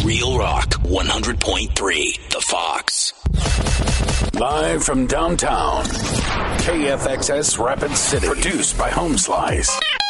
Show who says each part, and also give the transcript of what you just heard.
Speaker 1: Real Rock 100.3, The Fox.
Speaker 2: Live from downtown, KFXS Rapid City. Produced by Home Slice.